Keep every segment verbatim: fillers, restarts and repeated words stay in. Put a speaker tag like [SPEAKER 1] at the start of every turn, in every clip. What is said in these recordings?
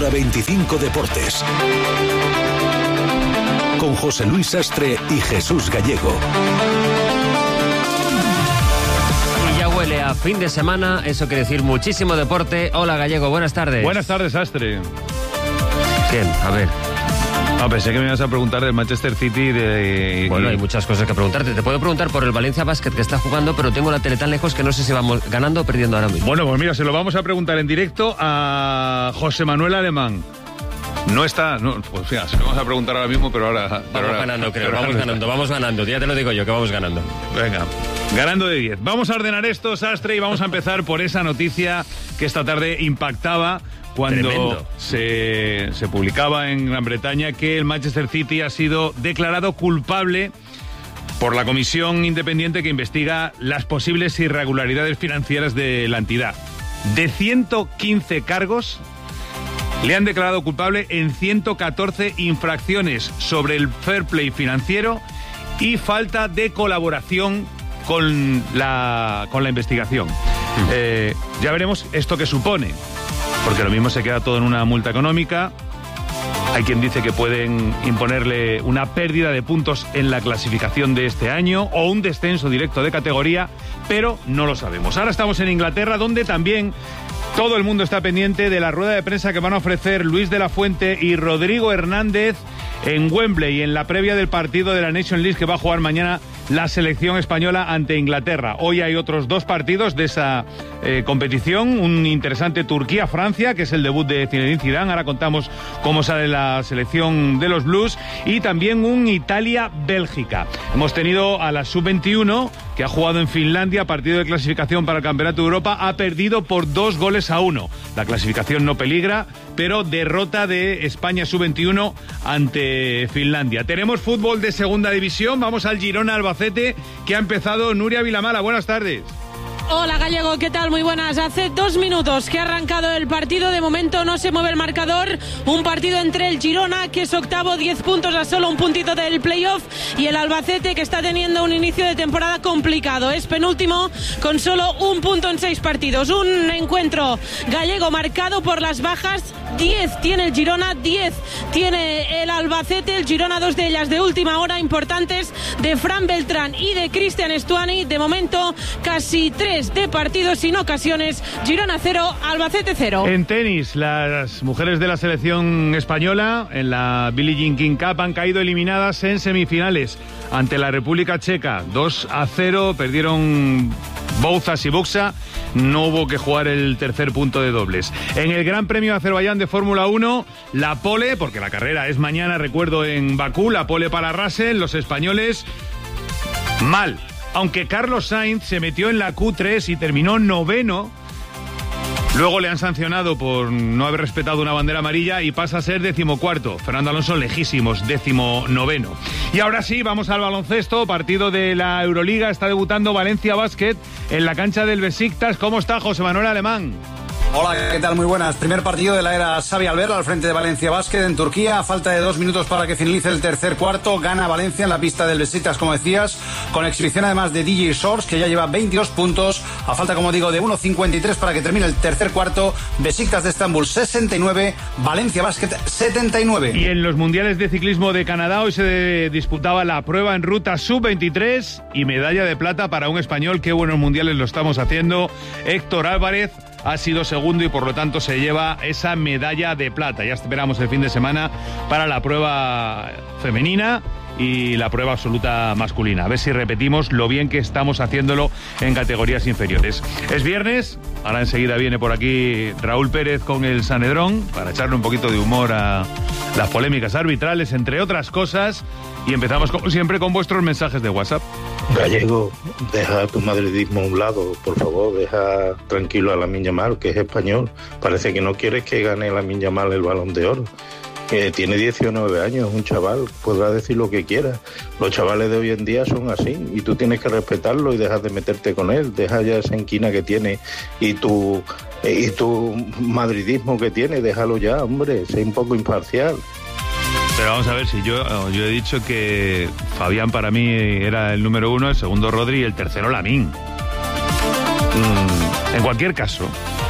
[SPEAKER 1] Ruta veinticinco Deportes. Con José Luis Sastre y Jesús Gallego.
[SPEAKER 2] Y ya huele a fin de semana, eso quiere decir muchísimo deporte. Hola Gallego, buenas tardes.
[SPEAKER 3] Buenas tardes, Sastre.
[SPEAKER 2] Bien, a ver.
[SPEAKER 3] No, pensé que me ibas a preguntar del Manchester City. De...
[SPEAKER 2] Bueno, hay muchas cosas que preguntarte. Te puedo preguntar por el Valencia Basket que está jugando, pero tengo la tele tan lejos que no sé si vamos ganando o perdiendo ahora mismo.
[SPEAKER 3] Bueno, pues mira, se lo vamos a preguntar en directo a José Manuel Alemán. No está, no, pues mira, se lo vamos a preguntar ahora mismo, pero ahora...
[SPEAKER 2] Vamos
[SPEAKER 3] pero ahora,
[SPEAKER 2] ganando, creo,
[SPEAKER 3] pero
[SPEAKER 2] vamos
[SPEAKER 3] ahora
[SPEAKER 2] ganando,
[SPEAKER 3] está.
[SPEAKER 2] vamos ganando. Ya te lo digo yo, que vamos ganando.
[SPEAKER 3] Venga, ganando de diez. Vamos a ordenar esto, Sastre, y vamos a empezar por esa noticia que esta tarde impactaba cuando se, se publicaba en Gran Bretaña que el Manchester City ha sido declarado culpable por la comisión independiente que investiga las posibles irregularidades financieras de la entidad. De ciento quince cargos, le han declarado culpable en ciento catorce infracciones sobre el fair play financiero y falta de colaboración con la, con la investigación. Mm. Eh, ya veremos esto qué supone, porque lo mismo se queda todo en una multa económica. Hay quien dice que pueden imponerle una pérdida de puntos en la clasificación de este año o un descenso directo de categoría, pero no lo sabemos. Ahora estamos en Inglaterra, donde también todo el mundo está pendiente de la rueda de prensa que van a ofrecer Luis de la Fuente y Rodrigo Hernández en Wembley, en la previa del partido de la Nations League que va a jugar mañana la selección española ante Inglaterra. Hoy hay otros dos partidos de esa eh, competición, un interesante Turquía-Francia, que es el debut de Zinedine Zidane, ahora contamos cómo sale la selección de los Blues, y también un Italia-Bélgica. Hemos tenido a la sub veintiuno, que ha jugado en Finlandia, partido de clasificación para el Campeonato de Europa, ha perdido por dos goles a uno. La clasificación no peligra, pero derrota de España sub veintiuno ante Finlandia. Tenemos fútbol de segunda división, vamos al Girona Albacete, que ha empezado Nuria Vilamala. Buenas tardes.
[SPEAKER 4] Hola Gallego, ¿qué tal? Muy buenas. Hace dos minutos que ha arrancado el partido, de momento no se mueve el marcador, un partido entre el Girona, que es octavo, diez puntos a solo un puntito del playoff, y el Albacete, que está teniendo un inicio de temporada complicado, es penúltimo con solo un punto en seis partidos. Un encuentro, Gallego, marcado por las bajas. diez tiene el Girona, diez tiene el Albacete. El Girona, dos de ellas de última hora importantes, de Fran Beltrán y de Cristian Estuani. De momento casi tres de partidos sin ocasiones. Girona cero, Albacete cero.
[SPEAKER 3] En tenis, las mujeres de la selección española en la Billie Jean King Cup han caído eliminadas en semifinales ante la República Checa. dos a cero, perdieron Bouzas y Buxa. No hubo que jugar el tercer punto de dobles. En el Gran Premio de Azerbaiyán de Fórmula uno, la pole, porque la carrera es mañana, recuerdo, en Bakú, la pole para Russell, los españoles mal. Aunque Carlos Sainz se metió en la Q tres y terminó noveno, luego le han sancionado por no haber respetado una bandera amarilla y pasa a ser decimocuarto. Fernando Alonso lejísimos, décimo noveno. Y ahora sí, vamos al baloncesto, partido de la Euroliga. Está debutando Valencia Basket en la cancha del Besiktas. ¿Cómo está José Manuel Alemán?
[SPEAKER 5] Hola, ¿qué tal? Muy buenas. Primer partido de la era Xavi Alberto al frente de Valencia Basket en Turquía. A falta de dos minutos para que finalice el tercer cuarto, gana Valencia en la pista del Besiktas, como decías, con exhibición además de D J Source, que ya lleva veintidós puntos. A falta, como digo, de uno cincuenta y tres para que termine el tercer cuarto. Besiktas de Estambul sesenta y nueve, Valencia Basket setenta y nueve.
[SPEAKER 3] Y en los mundiales de ciclismo de Canadá hoy se disputaba la prueba en ruta sub veintitrés y medalla de plata para un español. Qué buenos mundiales lo estamos haciendo. Héctor Álvarez ha sido segundo y por lo tanto se lleva esa medalla de plata. Ya esperamos el fin de semana para la prueba femenina y la prueba absoluta masculina. A ver si repetimos lo bien que estamos haciéndolo en categorías inferiores. Es viernes, ahora enseguida viene por aquí Raúl Pérez con el Sanedrón para echarle un poquito de humor a las polémicas arbitrales, entre otras cosas, y empezamos como siempre con vuestros mensajes de WhatsApp.
[SPEAKER 6] Gallego, deja tu madridismo a un lado, por favor, deja tranquilo a Lamine Yamal, que es español. Parece que no quieres que gane Lamine Yamal el Balón de Oro. Que tiene diecinueve años, un chaval, podrá decir lo que quiera. Los chavales de hoy en día son así y tú tienes que respetarlo y dejar de meterte con él. Deja ya esa inquina que tiene y tu, y tu madridismo que tiene, déjalo ya, hombre, sé un poco imparcial.
[SPEAKER 3] Pero vamos a ver, si yo, yo he dicho que Fabián para mí era el número uno, el segundo Rodri y el tercero Lamine. Mm, en cualquier caso,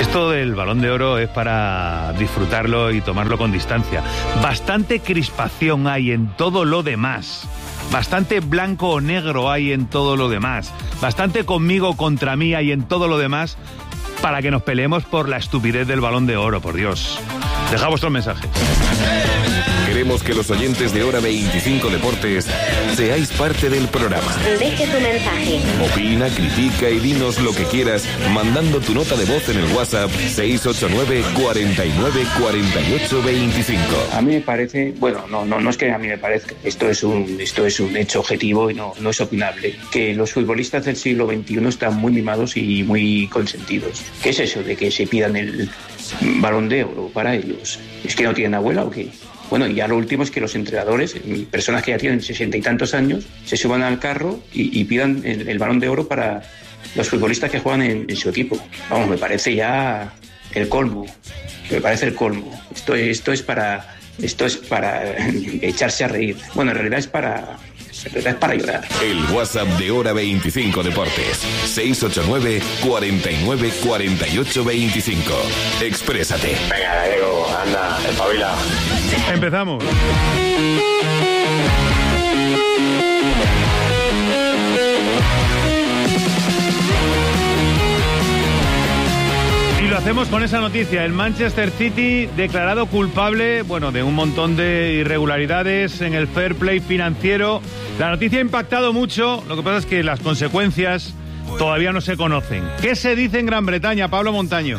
[SPEAKER 3] Esto del Balón de Oro es para disfrutarlo y tomarlo con distancia. Bastante crispación hay en todo lo demás. Bastante blanco o negro hay en todo lo demás. Bastante conmigo contra mí hay en todo lo demás para que nos peleemos por la estupidez del Balón de Oro, por Dios. Deja vuestros mensajes.
[SPEAKER 1] Queremos que los oyentes de Hora veinticinco Deportes seáis parte del programa.
[SPEAKER 7] Deje tu mensaje.
[SPEAKER 1] Opina, critica y dinos lo que quieras mandando tu nota de voz en el WhatsApp seis ocho nueve, cuarenta y nueve, cuarenta y ocho, veinticinco.
[SPEAKER 8] A mí me parece, bueno, no, no, no es que a mí me parezca, esto es un, esto es un hecho objetivo y no, no es opinable, que los futbolistas del siglo veintiuno están muy mimados y muy consentidos. ¿Qué es eso de que se pidan el Balón de Oro para ellos? ¿Es que no tienen abuela o qué? Bueno, y ya lo último es que los entrenadores, personas que ya tienen sesenta y tantos años, se suban al carro y, y pidan el, el Balón de Oro para los futbolistas que juegan en, en su equipo. Vamos, me parece ya el colmo. Me parece el colmo. Esto, esto es para, esto es para echarse a reír. Bueno, en realidad es para... En realidad es para llorar.
[SPEAKER 1] El WhatsApp de Hora veinticinco Deportes. seis ocho nueve, cuarenta y nueve, cuarenta y ocho, veinticinco. Exprésate.
[SPEAKER 9] Venga, Diego, anda, espabila.
[SPEAKER 3] Empezamos. Y lo hacemos con esa noticia. El Manchester City declarado culpable, bueno, de un montón de irregularidades en el fair play financiero. La noticia ha impactado mucho, lo que pasa es que las consecuencias todavía no se conocen. ¿Qué se dice en Gran Bretaña, Pablo Montaño?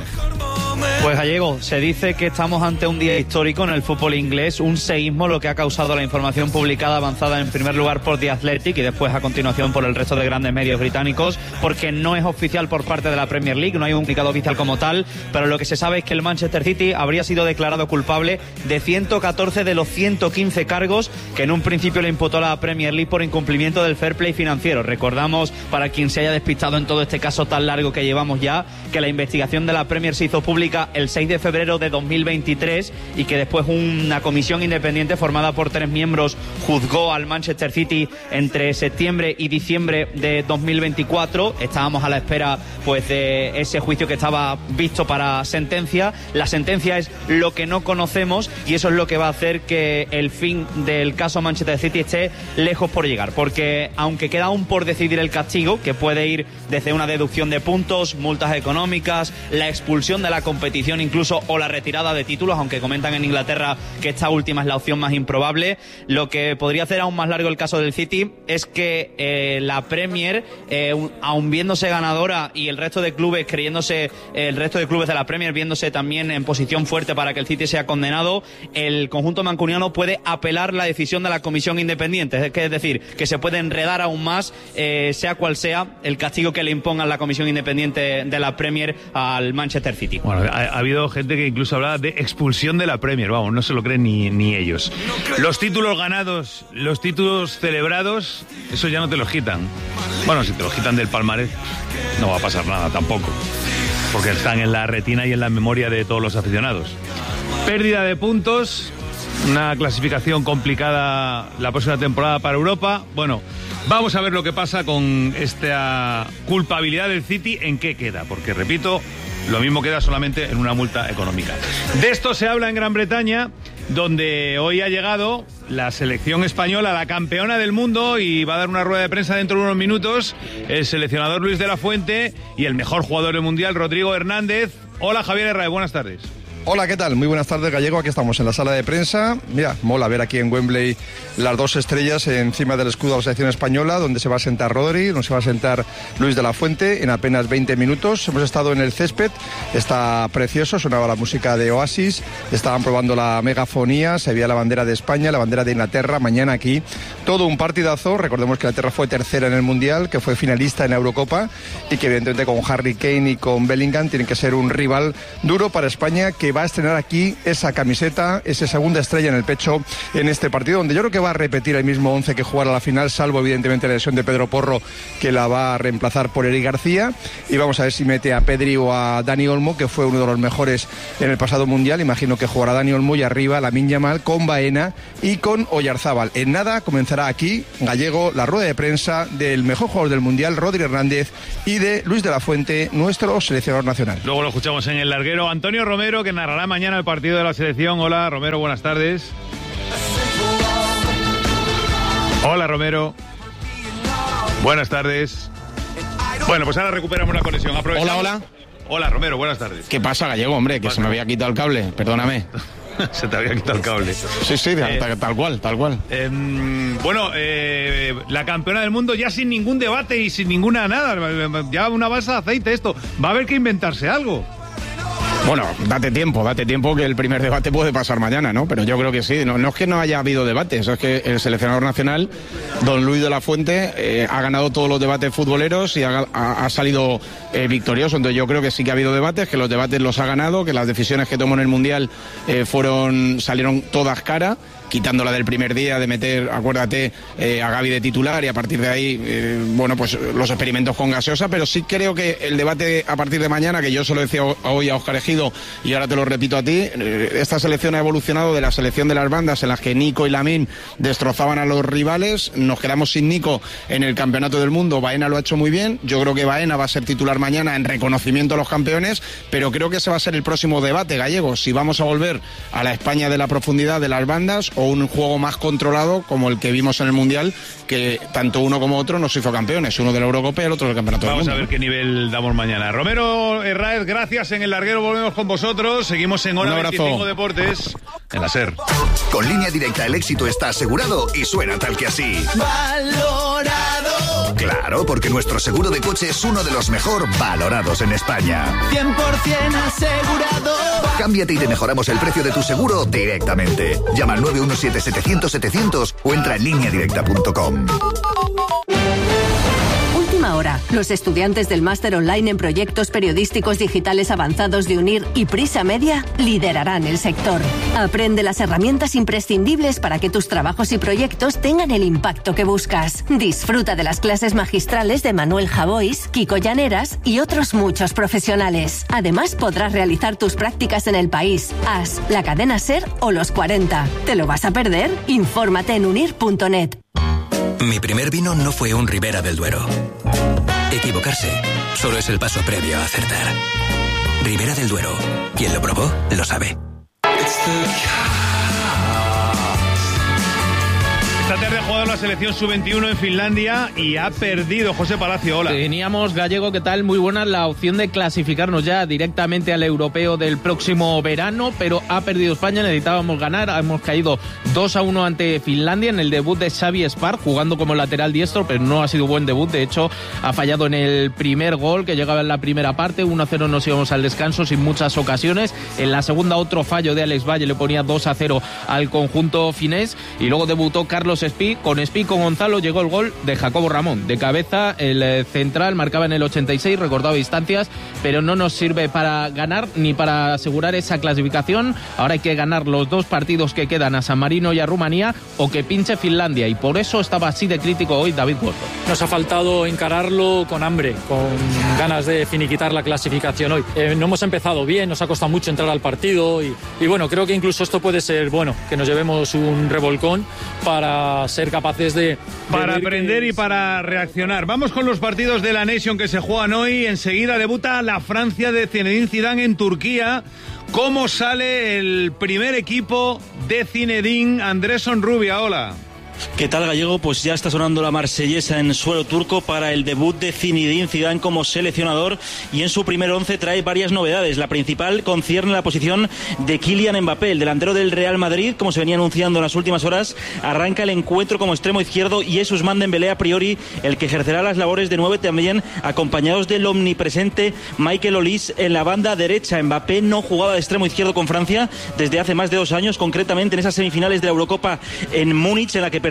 [SPEAKER 10] Pues Gallego, se dice que estamos ante un día histórico en el fútbol inglés, un seísmo, lo que ha causado la información publicada avanzada en primer lugar por The Athletic y después a continuación por el resto de grandes medios británicos, porque no es oficial por parte de la Premier League, no hay un comunicado oficial como tal, pero lo que se sabe es que el Manchester City habría sido declarado culpable de ciento catorce de los ciento quince cargos que en un principio le imputó la Premier League por incumplimiento del fair play financiero. Recordamos, para quien se haya despistado en todo este caso tan largo que llevamos ya, que la investigación de la Premier se hizo pública el seis de febrero de dos mil veintitrés y que después una comisión independiente formada por tres miembros juzgó al Manchester City entre septiembre y diciembre de dos mil veinticuatro. Estábamos a la espera pues de ese juicio que estaba visto para sentencia. La sentencia es lo que no conocemos y eso es lo que va a hacer que el fin del caso Manchester City esté lejos por llegar, porque aunque queda aún por decidir el castigo, que puede ir desde una deducción de puntos, multas económicas, la expulsión de la competición incluso o la retirada de títulos, aunque comentan en Inglaterra que esta última es la opción más improbable. Lo que podría hacer aún más largo el caso del City es que eh, la Premier, eh, aun viéndose ganadora y el resto de clubes creyéndose, eh, el resto de clubes de la Premier viéndose también en posición fuerte para que el City sea condenado, el conjunto mancuniano puede apelar la decisión de la comisión independiente, es decir, que se puede enredar aún más, eh, sea cual sea el castigo que le imponga la comisión independiente de la Premier al Manchester City.
[SPEAKER 3] Bueno, ha, ha habido gente que incluso hablaba de expulsión de la Premier, vamos, no se lo creen ni, ni ellos. Los títulos ganados, los títulos celebrados, eso ya no te los quitan. Bueno, si te los quitan del palmarés, no va a pasar nada tampoco, porque están en la retina y en la memoria de todos los aficionados. Pérdida de puntos, una clasificación complicada la próxima temporada para Europa. Bueno, vamos a ver lo que pasa con esta culpabilidad del City, en qué queda, porque repito, lo mismo queda solamente en una multa económica. De esto se habla en Gran Bretaña, donde hoy ha llegado la selección española, la campeona del mundo, y va a dar una rueda de prensa dentro de unos minutos el seleccionador Luis de la Fuente y el mejor jugador del mundial, Rodrigo Hernández. Hola, Javier Herrera, buenas tardes.
[SPEAKER 11] Hola, ¿qué tal? Muy buenas tardes, Gallego. Aquí estamos en la sala de prensa. Mira, mola ver aquí en Wembley las dos estrellas encima del escudo de la selección española, donde se va a sentar Rodri, donde se va a sentar Luis de la Fuente en apenas veinte minutos. Hemos estado en el césped, está precioso, sonaba la música de Oasis, estaban probando la megafonía, se veía la bandera de España, la bandera de Inglaterra, mañana aquí. Todo un partidazo. Recordemos que Inglaterra fue tercera en el Mundial, que fue finalista en la Eurocopa y que evidentemente con Harry Kane y con Bellingham tienen que ser un rival duro para España, que que va a estrenar aquí esa camiseta, esa segunda estrella en el pecho en este partido, donde yo creo que va a repetir el mismo once que jugará la final, salvo evidentemente la lesión de Pedro Porro, que la va a reemplazar por Eric García, y vamos a ver si mete a Pedri o a Dani Olmo, que fue uno de los mejores en el pasado Mundial. Imagino que jugará Dani Olmo y arriba Lamine Yamal con Baena y con Oyarzábal. En nada comenzará aquí, Gallego, la rueda de prensa del mejor jugador del Mundial, Rodri Hernández, y de Luis de la Fuente, nuestro seleccionador nacional.
[SPEAKER 3] Luego lo escuchamos en el larguero. Antonio Romero, que narrará mañana el partido de la selección. Hola, Romero, buenas tardes. Hola, Romero. Buenas tardes. Bueno, pues ahora recuperamos la conexión. Hola,
[SPEAKER 7] hola.
[SPEAKER 3] Hola, Romero, buenas tardes.
[SPEAKER 7] ¿Qué pasa, Gallego, hombre? Que se me había quitado el cable, perdóname.
[SPEAKER 3] Se te había quitado el cable.
[SPEAKER 7] Sí, sí, eh, tal, tal cual, tal cual.
[SPEAKER 3] Eh, bueno, eh, la campeona del mundo ya sin ningún debate y sin ninguna nada. Ya una balsa de aceite esto. Va a haber que inventarse algo.
[SPEAKER 7] Bueno, date tiempo, date tiempo, que el primer debate puede pasar mañana, ¿no? Pero yo creo que sí. No, no es que no haya habido debates, es que el seleccionador nacional, don Luis de la Fuente, eh, ha ganado todos los debates futboleros y ha, ha, ha salido eh, victorioso. Entonces yo creo que sí que ha habido debates, que los debates los ha ganado, que las decisiones que tomó en el Mundial eh, fueron salieron todas caras, quitándola del primer día de meter, acuérdate, eh, a Gavi de titular, y a partir de ahí, eh, bueno, pues los experimentos con gaseosa. Pero sí creo que el debate a partir de mañana, que yo se lo decía hoy a Óscar Ejido y ahora te lo repito a ti, eh, esta selección ha evolucionado de la selección de las bandas en las que Nico y Lamine destrozaban a los rivales. Nos quedamos sin Nico en el Campeonato del Mundo. Baena lo ha hecho muy bien. Yo creo que Baena va a ser titular mañana en reconocimiento a los campeones, pero creo que ese va a ser el próximo debate, Gallego, si vamos a volver a la España de la profundidad de las bandas o un juego más controlado como el que vimos en el Mundial, que tanto uno como otro nos hizo campeones, uno de la Eurocopa y el otro del Campeonato
[SPEAKER 3] Vamos
[SPEAKER 7] del Mundo.
[SPEAKER 3] Vamos a ver qué nivel damos mañana. Romero Herráez, gracias. En el larguero volvemos con vosotros. Seguimos en Hora veinticinco Deportes en la SER.
[SPEAKER 12] Con Línea Directa el éxito está asegurado y suena tal que así. Valorado. Claro, porque nuestro seguro de coche es uno de los mejor valorados en España.
[SPEAKER 13] cien por ciento asegurado.
[SPEAKER 12] Cámbiate y te mejoramos el precio de tu seguro directamente. Llama al nueve uno siete setecientos setecientos o entra en línea directa punto com.
[SPEAKER 14] Última hora. Los estudiantes del máster online en proyectos periodísticos digitales avanzados de UNIR y Prisa Media liderarán el sector. Aprende las herramientas imprescindibles para que tus trabajos y proyectos tengan el impacto que buscas. Disfruta de las clases magistrales de Manuel Javois, Kiko Llaneras y otros muchos profesionales. Además, podrás realizar tus prácticas en el país, A S, la cadena SER o los cuarenta. ¿Te lo vas a perder? Infórmate en unir punto net.
[SPEAKER 15] Mi primer vino no fue un Ribera del Duero. Equivocarse solo es el paso previo a acertar. Ribera del Duero. Quien lo probó, lo sabe.
[SPEAKER 3] Esta tarde ha jugado la selección sub veintiuno en Finlandia y ha perdido. José Palacio, hola.
[SPEAKER 10] Teníamos, Gallego, ¿qué tal? Muy buena la opción de clasificarnos ya directamente al europeo del próximo verano, pero ha perdido España, necesitábamos ganar. Hemos caído dos a uno ante Finlandia en el debut de Xavi Espar, jugando como lateral diestro, pero no ha sido buen debut. De hecho, ha fallado en el primer gol, que llegaba en la primera parte. uno a cero nos íbamos al descanso sin muchas ocasiones. En la segunda, otro fallo de Alex Valle le ponía dos a cero al conjunto finés. Y luego debutó Carlos Espí. Con Espí, con Gonzalo, llegó el gol de Jacobo Ramón. De cabeza, el central marcaba en el ochenta y seis, recordaba distancias, pero no nos sirve para ganar ni para asegurar esa clasificación. Ahora hay que ganar los dos partidos que quedan a San Marino y a Rumanía, o que pinche Finlandia, y por eso estaba así de crítico hoy David Gordo.
[SPEAKER 16] Nos ha faltado encararlo con hambre, con ganas de finiquitar la clasificación hoy. Eh, no hemos empezado bien, nos ha costado mucho entrar al partido y, y bueno, creo que incluso esto puede ser bueno, que nos llevemos un revolcón para ser capaces de... de
[SPEAKER 3] para aprender que... y para reaccionar. Vamos con los partidos de la Nation que se juegan hoy. Enseguida debuta la Francia de Zinedine Zidane en Turquía. ¿Cómo sale el primer equipo de Zinedine? Andrés Sonrubia, hola.
[SPEAKER 17] ¿Qué tal, Gallego? Pues ya está sonando la marsellesa en suelo turco para el debut de Zinedine Zidane como seleccionador, y en su primer once trae varias novedades. La principal concierne la posición de Kylian Mbappé, el delantero del Real Madrid, como se venía anunciando en las últimas horas. Arranca el encuentro como extremo izquierdo y es Ousmane Dembélé a priori el que ejercerá las labores de nueve, también acompañados del omnipresente Michael Olise en la banda derecha. Mbappé no jugaba de extremo izquierdo con Francia desde hace más de dos años, concretamente en esas semifinales de la Eurocopa en Múnich, en la que perdió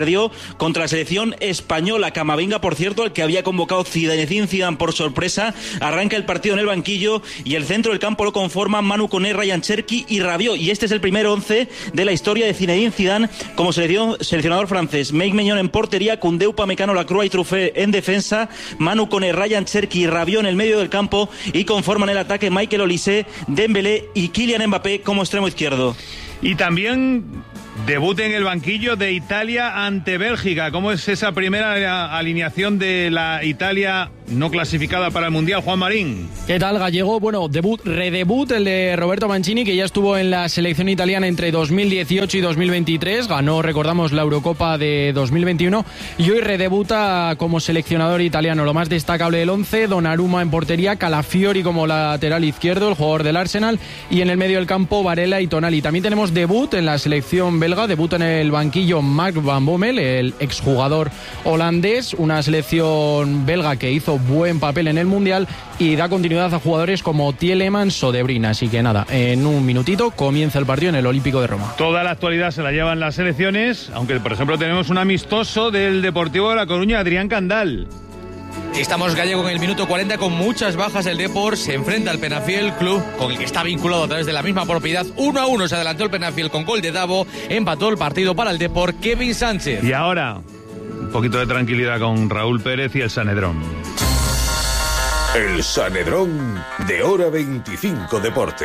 [SPEAKER 17] perdió contra la selección española. Camavinga, por cierto, el que había convocado Zinedine Zidane por sorpresa, arranca el partido en el banquillo y el centro del campo lo conforman Manu Koné, Ryan Cherki y Rabiot. Y este es el primer once de la historia de Zinedine Zidane como selección, seleccionador francés. Mike Maignan en portería, Koundé, Upamecano, Lacroix y Truffet en defensa, Manu Koné, Ryan Cherki y Rabiot en el medio del campo y conforman el ataque Michael Olise, Dembélé y Kylian Mbappé como extremo izquierdo.
[SPEAKER 3] Y también debut en el banquillo de Italia ante Bélgica. ¿Cómo es esa primera alineación de la Italia no clasificada para el Mundial, Juan Marín?
[SPEAKER 18] ¿Qué tal, Gallego? Bueno, debut, redebut el de Roberto Mancini, que ya estuvo en la selección italiana entre dos mil dieciocho y dos mil veintitrés, ganó, recordamos, la Eurocopa de dos mil veintiuno y hoy redebuta como seleccionador italiano. Lo más destacable del once: Donnarumma en portería, Calafiori como lateral izquierdo, el jugador del Arsenal, y en el medio del campo Varela y Tonali. También tenemos debut en la selección belga, debuta en el banquillo Mark Van Bommel, el exjugador holandés, una selección belga que hizo buen papel en el Mundial y da continuidad a jugadores como Tielemans o De Bruyne. Así que nada, en un minutito comienza el partido en el Olímpico de Roma.
[SPEAKER 3] Toda la actualidad se la llevan las selecciones, aunque por ejemplo tenemos un amistoso del Deportivo de La Coruña, Adrián Candal.
[SPEAKER 19] Estamos, Gallego, en el minuto cuarenta con muchas bajas. El Depor se enfrenta al Penafiel, club con el que está vinculado a través de la misma propiedad. Uno a uno se adelantó el Penafiel con gol de Davo. Empató el partido para el Depor Kevin Sánchez.
[SPEAKER 3] Y ahora, un poquito de tranquilidad con Raúl Pérez y el Sanedrón.
[SPEAKER 1] El Sanedrón de Hora veinticinco Deportes.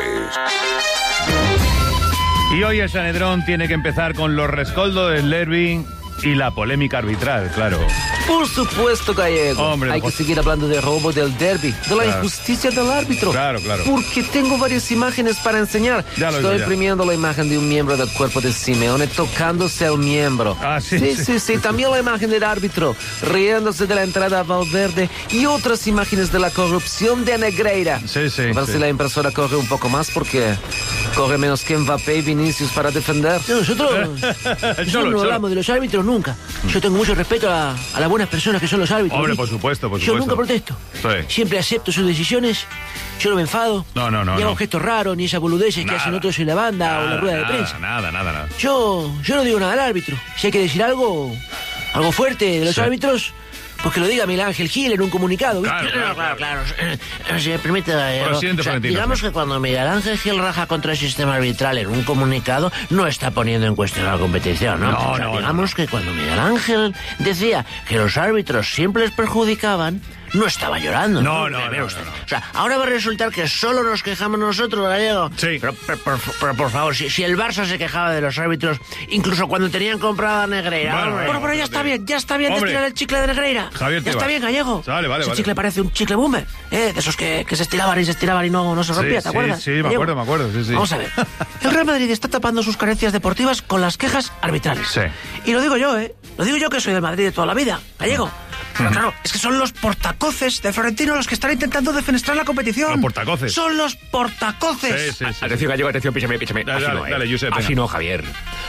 [SPEAKER 3] Y hoy el Sanedrón tiene que empezar con los rescoldos del derbi y la polémica arbitral, claro.
[SPEAKER 20] Por supuesto, Gallego.
[SPEAKER 3] Hombre,
[SPEAKER 20] Hay
[SPEAKER 3] pues...
[SPEAKER 20] que seguir hablando de robo del derbi, de la
[SPEAKER 3] claro.
[SPEAKER 20] injusticia del árbitro.
[SPEAKER 3] Claro, claro.
[SPEAKER 20] Porque tengo varias imágenes para enseñar.
[SPEAKER 3] Ya lo
[SPEAKER 20] Estoy
[SPEAKER 3] digo, ya.
[SPEAKER 20] imprimiendo la imagen de un miembro del cuerpo de Simeone tocándose al miembro.
[SPEAKER 3] Ah, sí,
[SPEAKER 20] sí,
[SPEAKER 3] sí.
[SPEAKER 20] sí, sí. También la imagen del árbitro riéndose de la entrada a Valverde y otras imágenes de la corrupción de Negreira.
[SPEAKER 3] Sí, sí.
[SPEAKER 20] A ver
[SPEAKER 3] sí.
[SPEAKER 20] si la impresora corre un poco más porque corre menos que Mbappé y Vinicius para defender.
[SPEAKER 21] No, nosotros, nosotros
[SPEAKER 3] Cholo,
[SPEAKER 21] no
[SPEAKER 3] cholo.
[SPEAKER 21] hablamos de los árbitros nunca. Yo tengo mucho respeto a, a las buenas personas que son los árbitros.
[SPEAKER 3] Hombre,
[SPEAKER 21] ¿viste?
[SPEAKER 3] por supuesto, por
[SPEAKER 21] Yo
[SPEAKER 3] supuesto.
[SPEAKER 21] nunca protesto.
[SPEAKER 3] Sí.
[SPEAKER 21] Siempre acepto sus decisiones. Yo no me enfado.
[SPEAKER 3] No, no, no.
[SPEAKER 21] Ni hago
[SPEAKER 3] no.
[SPEAKER 21] gestos raros, ni esas boludeces
[SPEAKER 3] Nada.
[SPEAKER 21] que hacen otros en la banda
[SPEAKER 3] Nada,
[SPEAKER 21] o en la rueda de
[SPEAKER 3] nada,
[SPEAKER 21] prensa.
[SPEAKER 3] Nada, nada, nada.
[SPEAKER 21] Yo, yo no digo nada al árbitro. Si hay que decir algo, algo fuerte de los
[SPEAKER 3] Sí.
[SPEAKER 21] árbitros, pues que lo diga Miguel Ángel Gil en un comunicado, ¿viste?
[SPEAKER 3] Claro, claro,
[SPEAKER 21] claro, claro. Eh, Si me permite, eh,
[SPEAKER 3] Presidente
[SPEAKER 21] o sea,
[SPEAKER 3] Florentino.
[SPEAKER 21] digamos que cuando Miguel Ángel Gil raja contra el sistema arbitral en un comunicado, no está poniendo en cuestión la competición, ¿no?
[SPEAKER 3] No,
[SPEAKER 21] O sea,
[SPEAKER 3] no,
[SPEAKER 21] digamos que cuando Miguel Ángel decía que los árbitros siempre les perjudicaban, no estaba llorando.
[SPEAKER 3] No, no,
[SPEAKER 21] Ve-
[SPEAKER 3] no,
[SPEAKER 21] ve
[SPEAKER 3] no,
[SPEAKER 21] usted.
[SPEAKER 3] no.
[SPEAKER 21] O sea, ahora va a resultar que solo nos quejamos nosotros, Gallego.
[SPEAKER 3] Sí.
[SPEAKER 21] Pero, pero, pero, pero, por favor, si, si el Barça se quejaba de los árbitros, incluso cuando tenían comprada a Negreira.
[SPEAKER 3] Bueno,
[SPEAKER 21] hombre.
[SPEAKER 3] bueno,
[SPEAKER 21] pero, pero ya está bien, ya está bien de
[SPEAKER 3] Hombre.
[SPEAKER 21] tirar el chicle de Negreira.
[SPEAKER 3] Javier
[SPEAKER 21] ya
[SPEAKER 3] Tebas.
[SPEAKER 21] está bien, Gallego.
[SPEAKER 3] Vale, vale,
[SPEAKER 21] Ese
[SPEAKER 3] vale.
[SPEAKER 21] chicle parece un chicle boomer, ¿eh? De esos que, que se estiraban y se estiraban y no, no se
[SPEAKER 3] Sí,
[SPEAKER 21] rompía, ¿te
[SPEAKER 3] sí,
[SPEAKER 21] acuerdas?
[SPEAKER 3] sí, me
[SPEAKER 21] Gallego?
[SPEAKER 3] acuerdo, me acuerdo, sí, sí.
[SPEAKER 21] Vamos a ver. El Real Madrid está tapando sus carencias deportivas con las quejas arbitrales.
[SPEAKER 3] Sí.
[SPEAKER 21] Y lo digo yo, ¿eh? Lo digo yo que soy del Madrid de toda la vida, Gallego. Pero claro, es que son los portacoces de Florentino los que están intentando defenestrar la competición.
[SPEAKER 3] Los portacoces.
[SPEAKER 21] Son los portacoces.
[SPEAKER 3] Sí, sí, sí.
[SPEAKER 22] Atención, Gallego, atención, píchame, píchame.
[SPEAKER 3] Dale,
[SPEAKER 22] Así
[SPEAKER 3] dale,
[SPEAKER 22] no, ¿eh?
[SPEAKER 3] dale, Josep,
[SPEAKER 22] Así
[SPEAKER 3] venga.
[SPEAKER 22] no, Javier.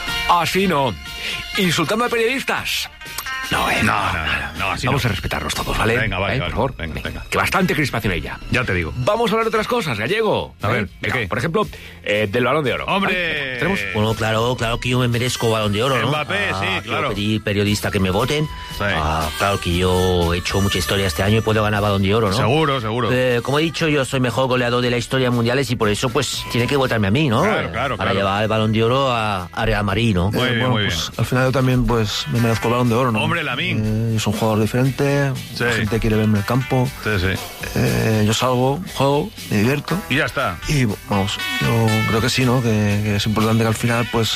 [SPEAKER 22] Así no. Insultando a periodistas. No, eh.
[SPEAKER 3] No, no, no, no, así
[SPEAKER 22] Vamos
[SPEAKER 3] no.
[SPEAKER 22] a respetarnos todos, ¿vale?
[SPEAKER 3] Venga, vale,
[SPEAKER 22] ¿Eh?
[SPEAKER 3] vale.
[SPEAKER 22] Por favor.
[SPEAKER 3] Venga, venga.
[SPEAKER 22] Que bastante crispación hay ya.
[SPEAKER 3] Ya te digo.
[SPEAKER 22] Vamos a hablar de otras cosas, Gallego.
[SPEAKER 3] A
[SPEAKER 22] ¿eh?
[SPEAKER 3] ver, ¿de
[SPEAKER 22] Venga,
[SPEAKER 3] qué?
[SPEAKER 22] Por ejemplo, eh, del Balón de Oro.
[SPEAKER 3] Hombre.
[SPEAKER 22] ¿Tenemos?
[SPEAKER 21] Bueno, claro, claro que yo me merezco Balón de Oro, ¿no?
[SPEAKER 3] Mbappé, sí,
[SPEAKER 21] Ah,
[SPEAKER 3] claro.
[SPEAKER 21] Yo pedí periodista que me voten.
[SPEAKER 3] Sí.
[SPEAKER 21] Ah, claro que yo he hecho mucha historia este año y puedo ganar Balón de Oro, ¿no?
[SPEAKER 3] Seguro, seguro.
[SPEAKER 21] Eh, como he dicho, yo soy mejor goleador de la historia mundiales y por eso, pues, tiene que votarme a mí, ¿no?
[SPEAKER 3] Claro, claro,
[SPEAKER 21] Para
[SPEAKER 3] claro.
[SPEAKER 21] llevar el Balón de Oro a, a Real Madrid, ¿no?
[SPEAKER 3] Muy bien, muy bien.
[SPEAKER 23] Al final yo también, pues, me merezco el Balón de Oro, ¿no?
[SPEAKER 3] Hombre, Lamine.
[SPEAKER 23] Eh, yo soy un jugador diferente,
[SPEAKER 3] Sí.
[SPEAKER 23] la gente quiere verme en el campo.
[SPEAKER 3] Sí, sí.
[SPEAKER 23] Eh, yo salgo, juego, me divierto.
[SPEAKER 3] Y ya está.
[SPEAKER 23] Y vamos, yo creo que sí, ¿no? Que, que es importante que al final, pues,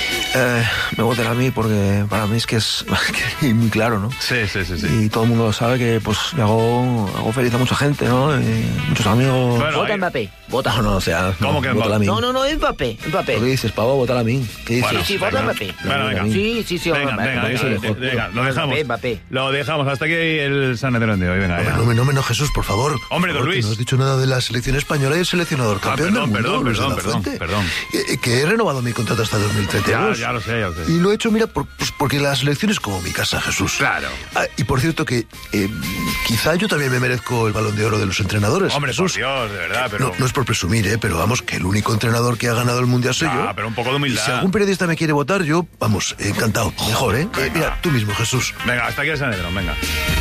[SPEAKER 23] eh, me voten a mí, porque para mí es que es que muy claro, ¿no?
[SPEAKER 3] Sí, sí, sí, sí.
[SPEAKER 23] Y todo el mundo lo sabe que, pues, le hago, hago feliz a mucha gente, ¿no? Y muchos amigos.
[SPEAKER 3] Bueno,
[SPEAKER 21] Vota
[SPEAKER 3] ahí-
[SPEAKER 21] Mbappé.
[SPEAKER 23] Vota o no, o sea.
[SPEAKER 3] ¿Cómo
[SPEAKER 23] no,
[SPEAKER 3] que
[SPEAKER 23] vota
[SPEAKER 3] Mbappé?
[SPEAKER 23] a mí.
[SPEAKER 21] No, no, no, Mbappé, Mbappé.
[SPEAKER 23] ¿Qué dices, pavo? Vota a mí. ¿Qué dices?
[SPEAKER 3] Bueno,
[SPEAKER 21] Sí, sí, vota
[SPEAKER 3] venga.
[SPEAKER 21] Mbappé.
[SPEAKER 3] Bueno, venga.
[SPEAKER 21] Sí, sí, sí,
[SPEAKER 3] Venga,
[SPEAKER 21] Mbappé.
[SPEAKER 3] venga,
[SPEAKER 21] Mbappé,
[SPEAKER 3] venga,
[SPEAKER 21] sí.
[SPEAKER 3] venga, venga, lo dejamos.
[SPEAKER 21] Mbappé, Mbappé.
[SPEAKER 3] Lo dejamos. Hasta aquí el Sanedrón de hoy. Venga,
[SPEAKER 24] Hombre,
[SPEAKER 3] ya.
[SPEAKER 24] no me, no me enojes, Jesús, por favor.
[SPEAKER 3] Hombre,
[SPEAKER 24] Por
[SPEAKER 3] don
[SPEAKER 24] favor, que
[SPEAKER 3] Luis.
[SPEAKER 24] No has dicho nada de la selección española y el seleccionador
[SPEAKER 3] Ah,
[SPEAKER 24] campeón
[SPEAKER 3] perdón,
[SPEAKER 24] del mundo,
[SPEAKER 3] perdón,
[SPEAKER 24] Luis de
[SPEAKER 3] perdón,
[SPEAKER 24] la
[SPEAKER 3] perdón,
[SPEAKER 24] Fuente.
[SPEAKER 3] perdón.
[SPEAKER 24] Eh, Que he renovado mi contrato hasta dos mil treinta y dos.
[SPEAKER 3] ya lo sé, ya lo sé.
[SPEAKER 24] Y lo he hecho, mira, por, pues porque la selección es como mi casa, Jesús.
[SPEAKER 3] Claro.
[SPEAKER 24] Ah, y por cierto que eh, quizá yo también me merezco el Balón de Oro de los entrenadores.
[SPEAKER 3] Hombre,
[SPEAKER 24] Jesús.
[SPEAKER 3] por Dios, de verdad, pero...
[SPEAKER 24] No, no es por presumir, ¿eh? Pero vamos, que el único entrenador que ha ganado el Mundial soy yo.
[SPEAKER 3] Ah, pero un poco de humildad.
[SPEAKER 24] Y si algún periodista me quiere votar, yo, vamos, encantado. Mejor, ¿eh? eh mira, tú mismo, Jesús.
[SPEAKER 3] Venga, hasta aquí el Sanedrón, venga.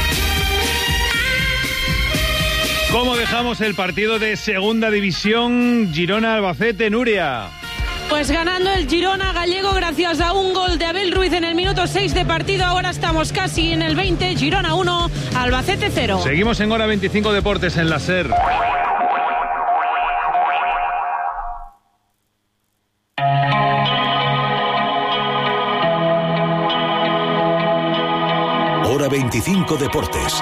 [SPEAKER 3] ¿Cómo dejamos el partido de Segunda División Girona-Albacete, Nuria?
[SPEAKER 2] Pues ganando el Girona gallego gracias a un gol de Abel Ruiz en el minuto seis de partido. Ahora estamos casi en el veinte. Girona uno, Albacete cero.
[SPEAKER 3] Seguimos en Hora veinticinco Deportes en la SER.
[SPEAKER 4] Hora veinticinco Deportes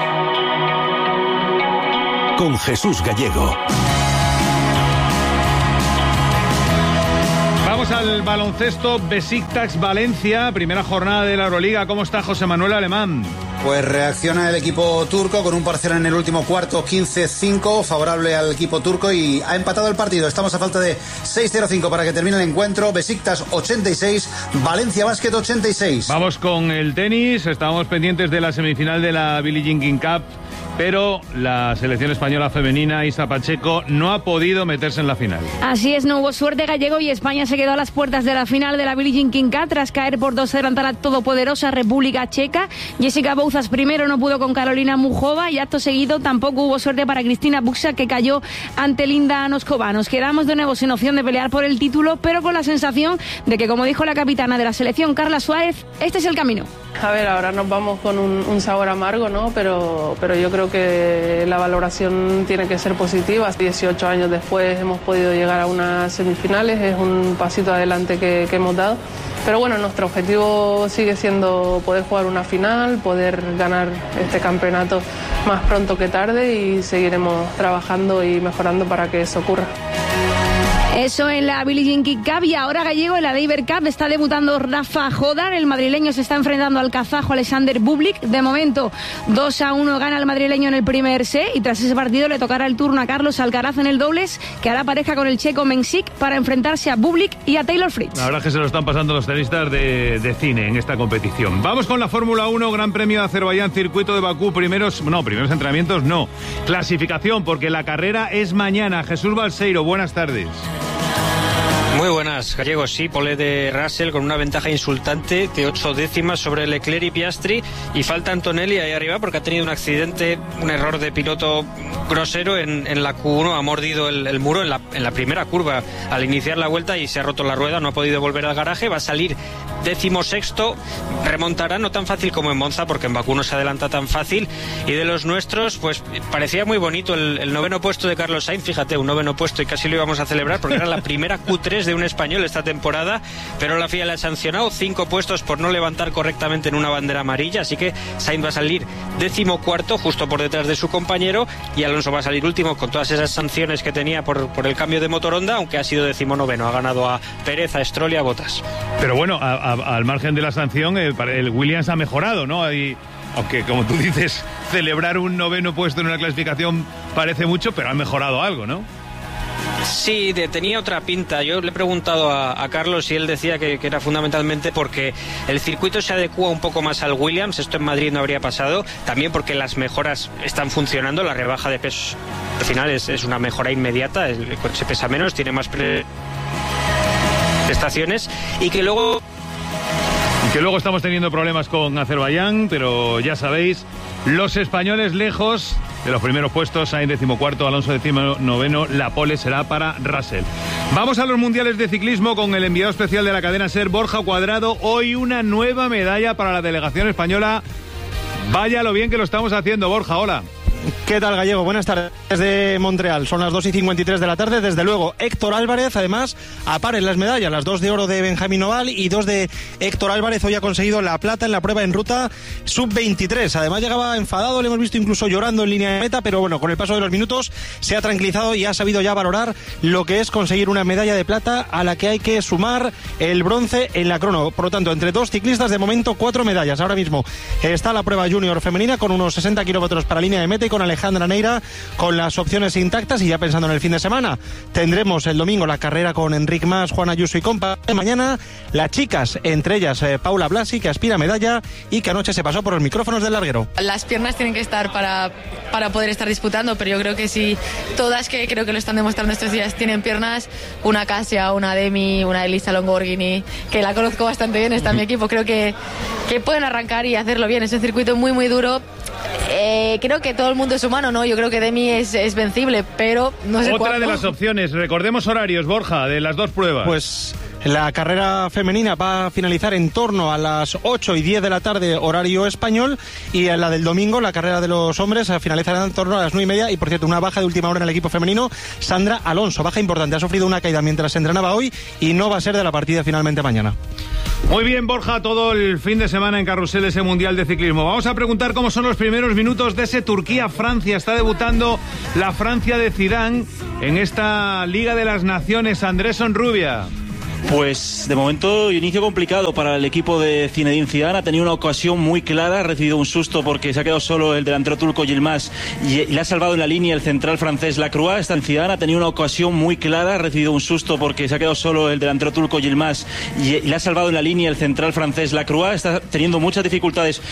[SPEAKER 4] con Jesús Gallego.
[SPEAKER 3] Vamos al baloncesto. Besiktas Valencia, primera jornada de la Euroliga. ¿Cómo está José Manuel Alemán?
[SPEAKER 5] Pues reacciona el equipo turco con un parcial en el último cuarto quince cinco favorable al equipo turco y ha empatado el partido. Estamos a falta de seis cero cinco para que termine el encuentro. Besiktas ochenta y seis, Valencia Basket ochenta y seis.
[SPEAKER 3] Vamos con el tenis. Estábamos pendientes de la semifinal de la Billie Jean King Cup, pero la selección española femenina, Isa Pacheco, no ha podido meterse en la final.
[SPEAKER 2] Así es, no hubo suerte gallego y España se quedó a las puertas de la final de la Billie Jean King Cup tras caer por dos cero ante la todopoderosa República Checa. Jessica Bouzas primero no pudo con Carolina Mujova y acto seguido tampoco hubo suerte para Cristina Buxa, que cayó ante Linda Noskova. Nos quedamos de nuevo sin opción de pelear por el título, pero con la sensación de que, como dijo la capitana de la selección, Carla Suárez, este es el camino.
[SPEAKER 6] A ver, ahora nos vamos con un, un sabor amargo, ¿no? Pero, pero yo creo que la valoración tiene que ser positiva. dieciocho años después hemos podido llegar a unas semifinales, es un pasito adelante que, que hemos dado. Pero bueno, nuestro objetivo sigue siendo poder jugar una final, poder ganar este campeonato más pronto que tarde y seguiremos trabajando y mejorando para que eso ocurra.
[SPEAKER 2] Eso en la Billie Jean King Cup. Y ahora gallego en la Davis Cup está debutando Rafa Jodar. El madrileño se está enfrentando al kazajo Alexander Bublik. De momento dos a uno gana el madrileño en el primer set y tras ese partido le tocará el turno a Carlos Alcaraz en el dobles, que hará pareja con el checo Mensik para enfrentarse a Bublik y a Taylor Fritz.
[SPEAKER 3] La verdad es que se lo están pasando los tenistas de, de cine en esta competición. Vamos con la Fórmula uno, Gran Premio de Azerbaiyán, circuito de Bakú. Primeros, no, primeros entrenamientos no. Clasificación, porque la carrera es mañana. Jesús Balseiro, buenas tardes.
[SPEAKER 25] Muy buenas, Gallego. Sí, pole de Russell con una ventaja insultante de ocho décimas sobre Leclerc y Piastri, y falta Antonelli ahí arriba porque ha tenido un accidente, un error de piloto grosero en, en la Q uno, ha mordido el, el muro en la, en la primera curva al iniciar la vuelta y se ha roto la rueda, no ha podido volver al garaje, va a salir décimo sexto, remontará no tan fácil como en Monza porque en Bakú no se adelanta tan fácil. Y de los nuestros, pues parecía muy bonito el, el noveno puesto de Carlos Sainz, fíjate, un noveno puesto y casi lo íbamos a celebrar porque era la primera Q tres de un español esta temporada, pero la F I A le ha sancionado cinco puestos por no levantar correctamente en una bandera amarilla, así que Sainz va a salir décimo cuarto, justo por detrás de su compañero, y Alonso va a salir último con todas esas sanciones que tenía por, por el cambio de motor Honda, aunque ha sido décimo noveno, ha ganado a Pérez, a Stroll y a Bottas.
[SPEAKER 3] Pero bueno, a, a, al margen de la sanción, el, el Williams ha mejorado, ¿no? Y, aunque, como tú dices, celebrar un noveno puesto en una clasificación parece mucho, pero ha mejorado algo, ¿no?
[SPEAKER 25] Sí, de, tenía otra pinta. Yo le he preguntado a, a Carlos y él decía que, que era fundamentalmente porque el circuito se adecua un poco más al Williams. Esto en Madrid no habría pasado. También porque las mejoras están funcionando. La rebaja de peso al final es, es una mejora inmediata. El coche pesa menos, tiene más pre- prestaciones y que luego...
[SPEAKER 3] Y que luego estamos teniendo problemas con Azerbaiyán, pero ya sabéis, los españoles lejos de los primeros puestos, Sainz decimocuarto, Alonso decimonoveno, la pole será para Russell. Vamos a los mundiales de ciclismo con el enviado especial de la cadena SER, Borja Cuadrado. Hoy una nueva medalla para la delegación española. Vaya lo bien que lo estamos haciendo, Borja, hola.
[SPEAKER 26] ¿Qué tal, Gallego? Buenas tardes desde Montreal. Son las dos y cincuenta y tres de la tarde. Desde luego, Héctor Álvarez, además, a par en las medallas. Las dos de oro de Benjamín Oval y dos de Héctor Álvarez. Hoy ha conseguido la plata en la prueba en ruta sub veintitrés. Además, llegaba enfadado, le hemos visto incluso llorando en línea de meta, pero bueno, con el paso de los minutos se ha tranquilizado y ha sabido ya valorar lo que es conseguir una medalla de plata a la que hay que sumar el bronce en la crono. Por lo tanto, entre dos ciclistas, de momento, cuatro medallas. Ahora mismo está la prueba junior femenina con unos sesenta kilómetros para línea de meta y con Alejandra Neira con las opciones intactas. Y ya pensando en el fin de semana, tendremos el domingo la carrera con Enric Mas, Juan Ayuso y compa. Mañana las chicas, entre ellas eh, Paula Blasi, que aspira a medalla y que anoche se pasó por los micrófonos del larguero.
[SPEAKER 7] Las piernas tienen que estar para, para poder estar disputando, pero yo creo que si todas, que creo que lo están demostrando estos días, tienen piernas, una Kasia, una Demi, una Elisa Longoborghini, que la conozco bastante bien, está en mi equipo, creo que, que pueden arrancar y hacerlo bien. Es un circuito muy muy duro. Eh, creo que todo el mundo es humano, ¿no? Yo creo que Demi es, es vencible, pero no sé
[SPEAKER 3] Otra
[SPEAKER 7] cuándo.
[SPEAKER 3] de las opciones, recordemos horarios, Borja, de las dos pruebas.
[SPEAKER 26] Pues la carrera femenina va a finalizar en torno a las ocho y diez de la tarde, horario español, y en la del domingo, la carrera de los hombres, finalizará en torno a las nueve y media. Y por cierto, una baja de última hora en el equipo femenino, Sandra Alonso, baja importante, ha sufrido una caída mientras se entrenaba hoy y no va a ser de la partida finalmente mañana.
[SPEAKER 3] Muy bien, Borja, todo el fin de semana en Carrusel ese Mundial de Ciclismo. Vamos a preguntar cómo son los primeros minutos de ese Turquía-Francia. Está debutando la Francia de Zidane en esta Liga de las Naciones. Andrés Sonrubia.
[SPEAKER 17] Pues de momento inicio complicado para el equipo de Zinedine Zidane. Ha tenido una ocasión muy clara, ha recibido un susto porque se ha quedado solo el delantero turco Yilmaz y le ha salvado en la línea el central francés Lacroix. Está en Zidane, ha tenido una ocasión muy clara, ha recibido un susto porque se ha quedado solo el delantero turco Yilmaz y le ha salvado en la línea el central francés Lacroix. Está teniendo muchas dificultades